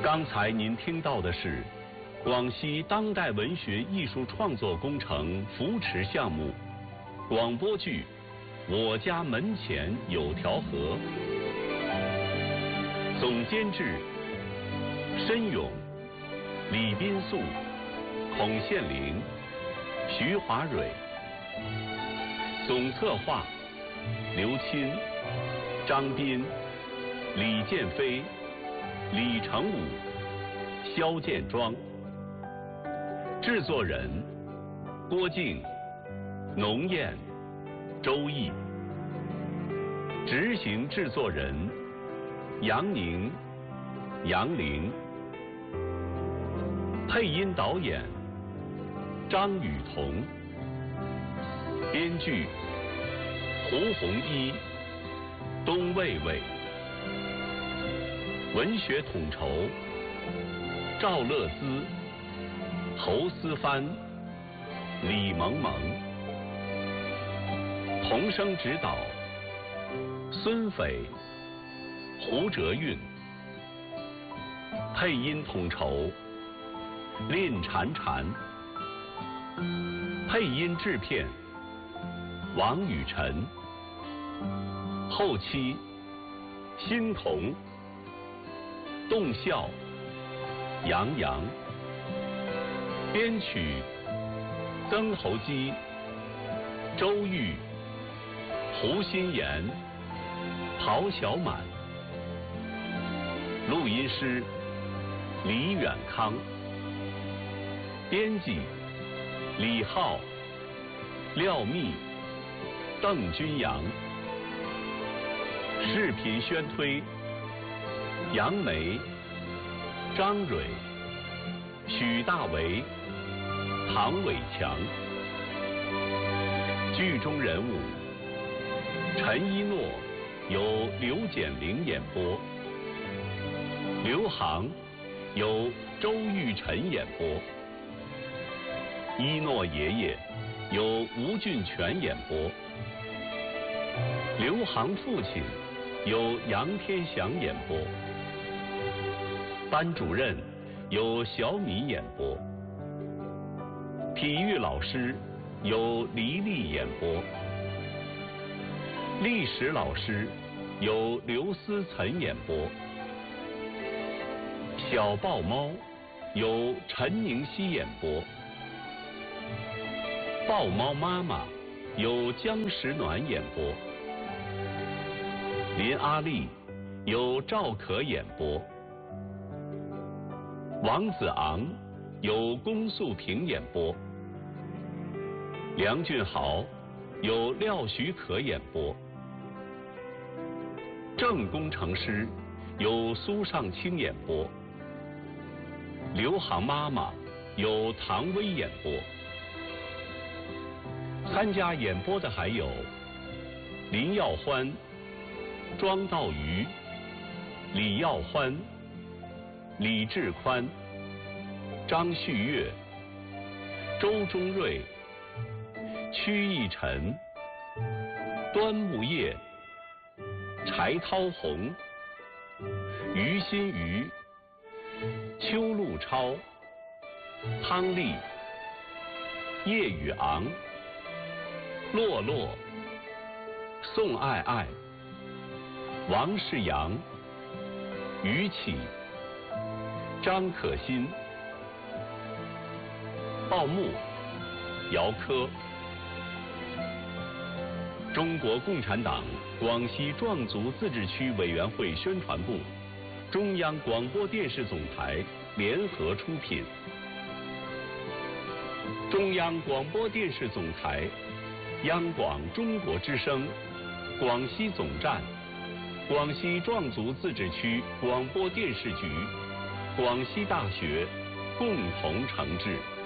刚才您听到的是广西当代文学艺术创作工程扶持项目广播剧《我家门前有条河》，总监制申勇、李斌素、孔宪玲、徐华蕊，总策划刘钦、张斌、李建飞、李成武、肖建庄，制作人郭靖、农燕、周毅，执行制作人杨宁、杨玲，配音导演张雨桐，编剧胡红一、东卫卫，文学统筹赵乐滋、侯思帆、李萌萌，同声指导孙斐、胡哲韵，配音统筹令婵婵，配音制片王雨晨，后期欣桐、动效杨洋，编曲曾侯基、周玉、胡心妍、陶小满，录音师李远康，编辑李浩、廖密、邓君阳，视频宣推杨梅、张蕊、许大为、唐伟强，剧中人物陈一诺由刘简玲演播，刘航由周玉晨演播，一诺爷爷由吴俊全演播，刘航父亲由杨天祥演播，班主任由小米演播，体育老师由黎丽演播，历史老师由刘思岑演播，小豹猫由陈宁熙演播，豹猫妈妈由姜石暖演播，林阿丽由赵可演播，王子昂由龚素萍演播，梁俊豪由廖许可演播，郑工程师由苏尚清演播，刘航妈妈由唐薇演播。参加演播的还有林耀欢、庄道瑜、李耀欢、李志宽、张旭月、周中瑞、屈义晨、端木叶、柴涛红、于新瑜、邱路超、汤丽、叶宇昂、洛洛、宋爱爱、王世阳、于启、张可欣、鲍木、姚科。中国共产党广西壮族自治区委员会宣传部、中央广播电视总台联合出品。中央广播电视总台、央广中国之声、广西总站、广西壮族自治区广播电视局、广西大学共同承制。